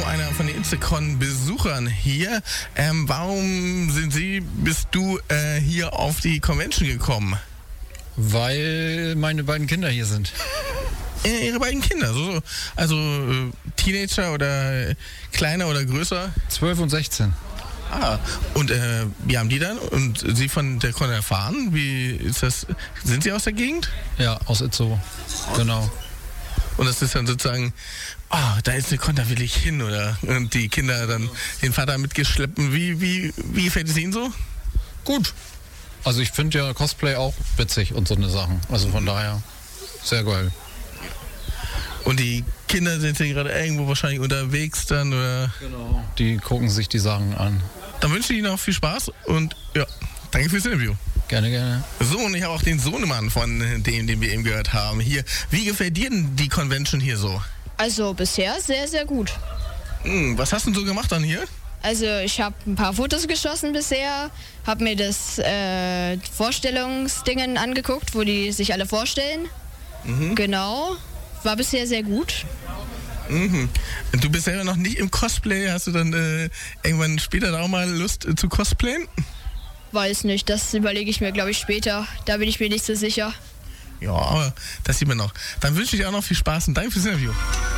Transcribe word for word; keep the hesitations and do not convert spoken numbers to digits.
einer von den Instacon-Besuchern hier. Ähm, warum sind Sie, bist du äh, hier auf die Convention gekommen? Weil meine beiden Kinder hier sind. Äh, Ihre beiden Kinder, so, also äh, Teenager oder äh, kleiner oder größer? zwölf und sechzehn. Ah, und äh, wie haben die dann und Sie von der Con erfahren? Wie ist das? Sind Sie aus der Gegend? Ja, aus Itzehoe. Genau. Und das ist dann sozusagen, oh, da ist eine Con, da will ich hin, oder? Und die Kinder dann den Vater mitgeschleppt. Wie, wie, wie gefällt es Ihnen so? Gut. Also ich finde ja Cosplay auch witzig und so eine Sachen. Also von daher sehr geil. Und die Kinder sind ja gerade irgendwo wahrscheinlich unterwegs dann, oder? Genau. Die gucken sich die Sachen an. Dann wünsche ich Ihnen auch viel Spaß und ja, danke fürs Interview. Gerne, gerne. So, und ich habe auch den Sohnemann von dem, den wir eben gehört haben, hier. Wie gefällt dir denn die Convention hier so? Also bisher sehr, sehr gut. Hm, was hast du denn so gemacht dann hier? Also ich habe ein paar Fotos geschossen bisher, habe mir das äh, Vorstellungsdingen angeguckt, wo die sich alle vorstellen. Mhm. Genau, war bisher sehr gut. Mhm. Du bist selber noch nicht im Cosplay, hast du dann äh, irgendwann später da auch mal Lust äh, zu cosplayen? Weiß nicht, das überlege ich mir, glaube ich, später. Da bin ich mir nicht so sicher. Ja, aber das sieht man noch. Dann wünsche ich dir auch noch viel Spaß und danke fürs Interview.